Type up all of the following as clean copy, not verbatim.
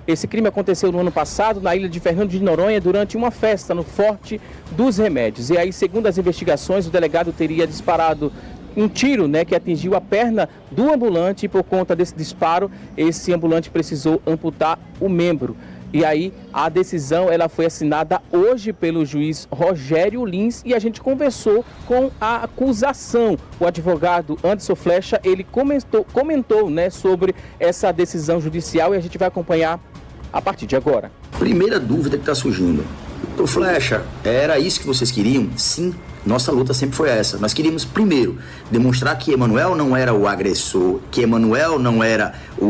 Esse crime aconteceu no ano passado na ilha de Fernando de Noronha durante uma festa no Forte dos Remédios. E aí, segundo as investigações, o delegado teria disparado um tiro, que atingiu a perna do ambulante, e por conta desse disparo, esse ambulante precisou amputar o membro. E aí a decisão ela foi assinada hoje pelo juiz Rogério Lins e a gente conversou com a acusação. O advogado Anderson Flecha, ele comentou sobre essa decisão judicial e a gente vai acompanhar a partir de agora. Primeira dúvida que está surgindo. Doutor Flecha, era isso que vocês queriam? Sim. Nossa luta sempre foi essa. Nós queríamos, primeiro, demonstrar que Emanuel não era o agressor, que Emanuel não era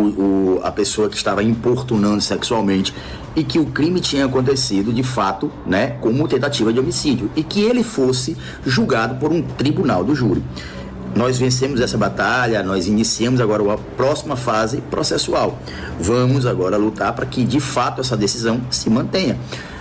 a pessoa que estava importunando sexualmente e que o crime tinha acontecido, de fato, como tentativa de homicídio e que ele fosse julgado por um tribunal do júri. Nós vencemos essa batalha, nós iniciamos agora a próxima fase processual. Vamos agora lutar para que, de fato, essa decisão se mantenha.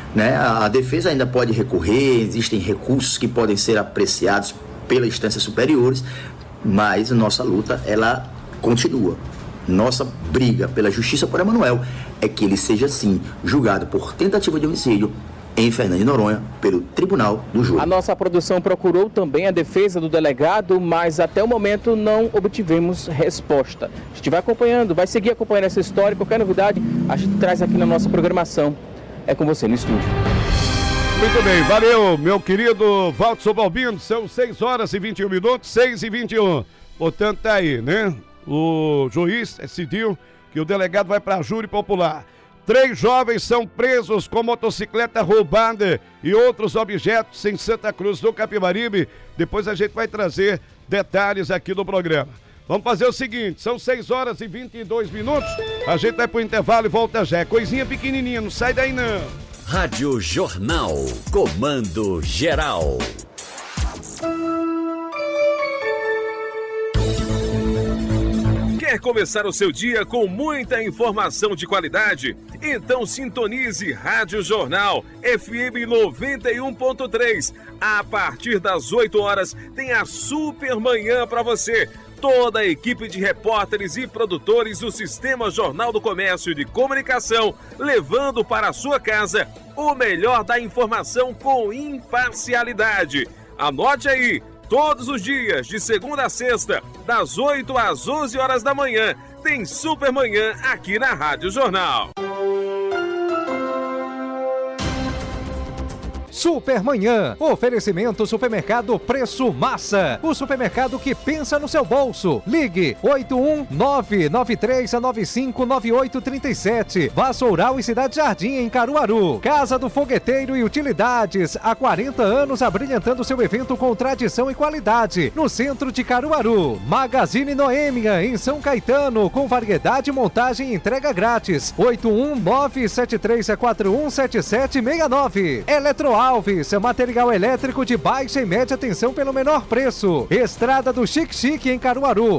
A defesa ainda pode recorrer, existem recursos que podem ser apreciados pelas instâncias superiores, mas a nossa luta, ela continua. Nossa briga pela justiça por Emanuel é que ele seja, sim, julgado por tentativa de homicídio em Fernando de Noronha pelo Tribunal do Júri. A nossa produção procurou também a defesa do delegado, mas até o momento não obtivemos resposta. A gente vai acompanhando, vai seguir acompanhando essa história. Qualquer novidade a gente traz aqui na nossa programação. É com você no estúdio. Muito bem, valeu, meu querido Valtson Balbino. São 6 horas e 21 minutos, 6h21. Portanto, tá aí, O juiz decidiu que o delegado vai para júri popular. 3 jovens são presos com motocicleta roubada e outros objetos em Santa Cruz do Capibaribe. Depois a gente vai trazer detalhes aqui no programa. Vamos fazer o seguinte, são 6 horas e 22 minutos, a gente vai pro intervalo e volta já. É coisinha pequenininha, não sai daí não. Rádio Jornal, comando geral. Quer começar o seu dia com muita informação de qualidade? Então sintonize Rádio Jornal FM 91.3. A partir das 8 horas tem a Super Manhã para você. Toda a equipe de repórteres e produtores do Sistema Jornal do Comércio de Comunicação, levando para a sua casa o melhor da informação com imparcialidade. Anote aí, todos os dias, de segunda a sexta, das 8 às 11 horas da manhã, tem Super Manhã aqui na Rádio Jornal. Supermanhã, oferecimento Supermercado Preço Massa, o supermercado que pensa no seu bolso. Ligue 81993959837. Vassoural e Cidade Jardim em Caruaru. Casa do Fogueteiro e Utilidades, há 40 anos abrilhantando seu evento com tradição e qualidade, no centro de Caruaru. Magazine Noêmia em São Caetano, com variedade, montagem e entrega grátis. 81973417769. Eletroalves, material elétrico de baixa e média tensão pelo menor preço. Estrada do Chique Chique em Caruaru,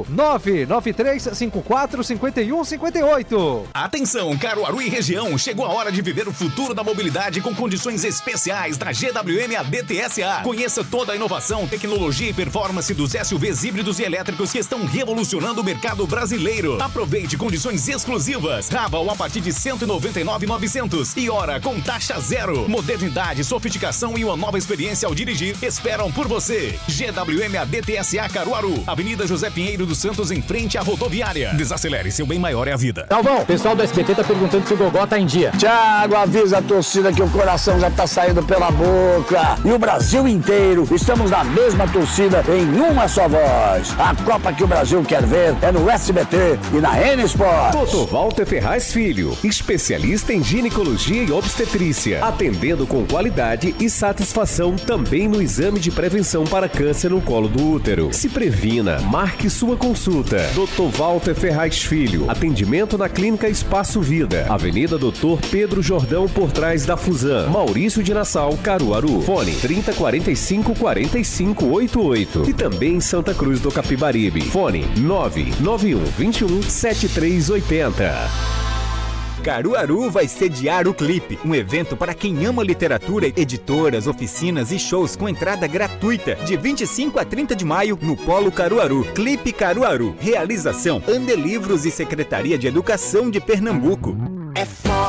993545158. Atenção, Caruaru e região, chegou a hora de viver o futuro da mobilidade com condições especiais da GWM ADTSA. Conheça toda a inovação, tecnologia e performance dos SUVs híbridos e elétricos que estão revolucionando o mercado brasileiro. Aproveite condições exclusivas. Raval a partir de 199.900 e hora com taxa zero. Modernidade, sofisticação e uma nova experiência ao dirigir esperam por você. GWM ADTSA Caruaru, Avenida José Pinheiro dos Santos, em frente à rodoviária. Desacelere, seu bem maior é a vida. Galvão, o pessoal do SBT tá perguntando se o Gogó tá em dia. Thiago, avisa a torcida que o coração já tá saindo pela boca. E o Brasil inteiro, estamos na mesma torcida, em uma só voz. A Copa que o Brasil quer ver é no SBT e na N Sports. Dr. Walter Ferraz Filho, especialista em ginecologia e obstetrícia, atendendo com qualidade e satisfação também no exame de prevenção para câncer no colo do útero. Se previna, marque sua consulta. Dr. Walter Ferraz Filho, atendimento na Clínica Espaço Vida, Avenida Dr. Pedro Jordão, por trás da Fusan, Maurício de Nassau, Caruaru. Fone 3045-4588 e também em Santa Cruz do Capibaribe. Fone 99121-7380. Caruaru vai sediar o Clipe, um evento para quem ama literatura, editoras, oficinas e shows com entrada gratuita, de 25 a 30 de maio, no Polo Caruaru. Clipe Caruaru. Realização Andelivros e Secretaria de Educação de Pernambuco.